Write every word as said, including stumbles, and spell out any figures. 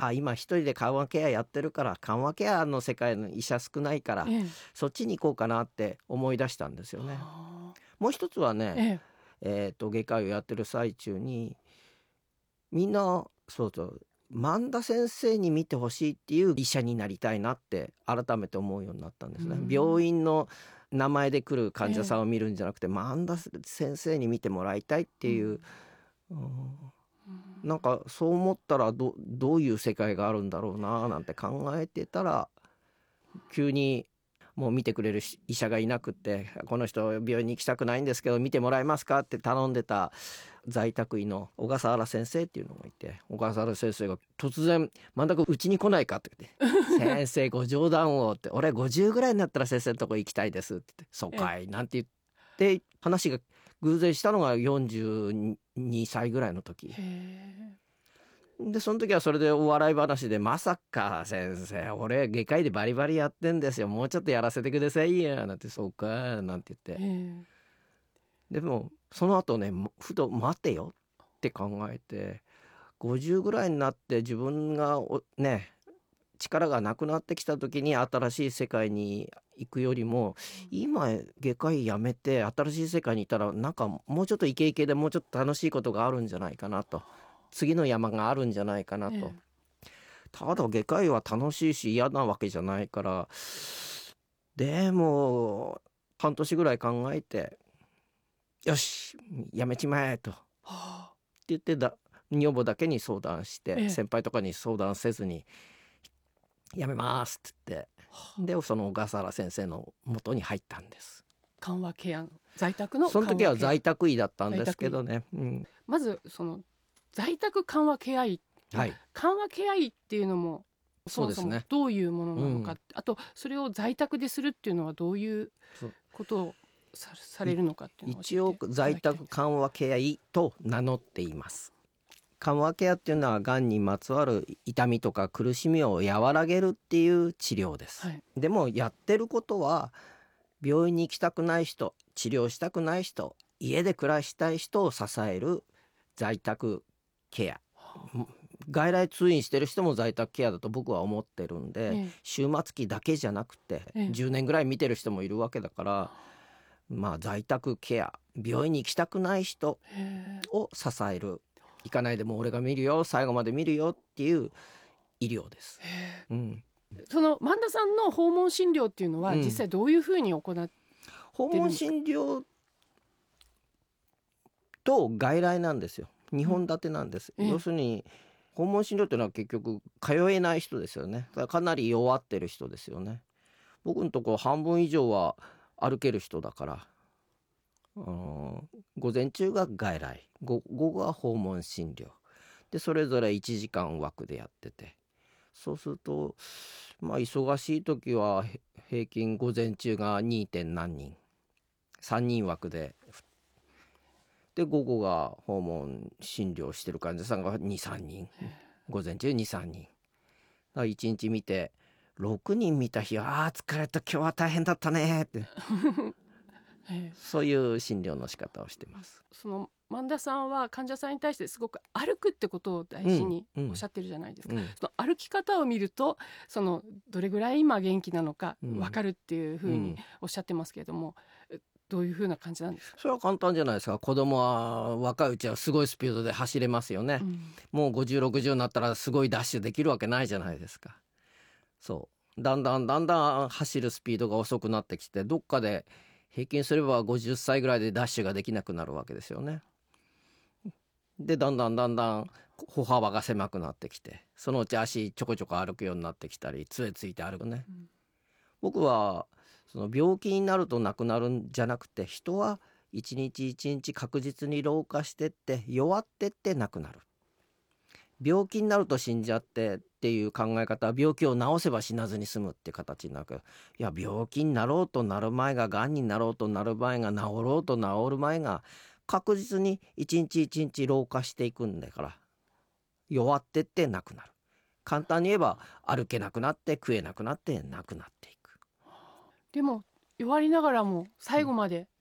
あ今一人で緩和ケアやってるから緩和ケアの世界の医者少ないから、ええ、そっちに行こうかなって思い出したんですよね。もう一つはね、えええー、と外科医をやってる最中にみんなそうそう萬田先生に見てほしいっていう医者になりたいなって改めて思うようになったんですね。病院の名前で来る患者さんを見るんじゃなくて、ええ、萬田先生に見てもらいたいっていう、うんうん、なんかそう思ったら ど, どういう世界があるんだろうななんて考えてたら急にもう見てくれる医者がいなくって、この人病院に行きたくないんですけど見てもらえますかって頼んでた在宅医の小笠原先生っていうのがいて、小笠原先生が突然万田君うちに来ないかって言って先生ご冗談をって、俺ごじゅうぐらいになったら先生のとこ行きたいですって言って、そうかいなんて言って話が偶然したのがよんじゅうにさいぐらいの時で、その時はそれでお笑い話で、まさか先生俺外科医でバリバリやってんですよ、もうちょっとやらせてくださいよなんて、そうかなんて言って、でもその後ねふと待てよって考えて、ごじゅうぐらいになって自分がね力がなくなってきた時に新しい世界に行くよりも、今外科医やめて新しい世界にいたらなんかもうちょっとイケイケでもうちょっと楽しいことがあるんじゃないかなと、次の山があるんじゃないかなと、ええ、ただ外科医は楽しいし嫌なわけじゃないから、でも半年ぐらい考えてよしやめちまえと、はあ、って言ってだ女房だけに相談して、ええ、先輩とかに相談せずにやめますって言って、はあ、でその小笠原先生の元に入ったんです。 緩和ケアの在宅のその時は在宅医だったんですけどね、うん、 まずその在宅緩和ケア医、はい、緩和ケア医っていうのもそもそもどういうものなのか、うん、あとそれを在宅でするっていうのはどういうことを さ, されるのかっていうのを一応在宅緩和ケア医と名乗っています。緩和ケアっていうのはがんにまつわる痛みとか苦しみを和らげるっていう治療です、はい、でもやってることは病院に行きたくない人、治療したくない人、家で暮らしたい人を支える在宅ケア、外来通院してる人も在宅ケアだと僕は思ってるんで、ええ、終末期だけじゃなくて、ええ、じゅうねんぐらい見てる人もいるわけだから、まあ在宅ケア、病院に行きたくない人を支える、行かないでも俺が見るよ、最後まで見るよっていう医療です、 うん、その萬田さんの訪問診療っていうのは実際どういうふうに行ってるんですか？ うん、訪問診療と外来なんですよ。にほん立てなんです、うん、要するに訪問診療っていうのは結局通えない人ですよね。だからかなり弱ってる人ですよね。僕のところ半分以上は歩ける人だから、うん、午前中が外来、午後が訪問診療で、それぞれいちじかん枠でやってて、そうするとまあ忙しい時は平均午前中が に. 点何人さんにん枠で、で午後が訪問診療してる患者さんが にさんにん、午前中 にさんにんだからいちにち見てろくにん見た日はあー疲れた今日は大変だったねってそういう診療の仕方をしてます。 その萬田さんは患者さんに対してすごく歩くってことを大事におっしゃってるじゃないですか、うんうん、その歩き方を見るとそのどれぐらい今元気なのか分かるっていうふうにおっしゃってますけれども、うん、どういうふうな感じなんですか？ それは簡単じゃないですか。子供は若いうちはすごいスピードで走れますよね、うん、もうごじゅうろくじゅうになったらすごいダッシュできるわけないじゃないですか。そうだんだんだんだん走るスピードが遅くなってきて、どっかで平均すればごじゅっさいぐらいでダッシュができなくなるわけですよね。でだんだんだんだん歩幅が狭くなってきて、そのうち足ちょこちょこ歩くようになってきたり、杖ついて歩くね、うん、僕はその病気になると亡くなるんじゃなくて、人は一日一日確実に老化してって弱ってって亡くなる。病気になると死んじゃってっていう考え方は、病気を治せば死なずに済むって形になるけど、いや病気になろうとなる前が、がんになろうとなる前が、治ろうと治る前が、確実に一日一日老化していくんだから、弱ってって亡くなる。簡単に言えば歩けなくなって食えなくなって亡くなっていく。 でも弱りながらも最後まで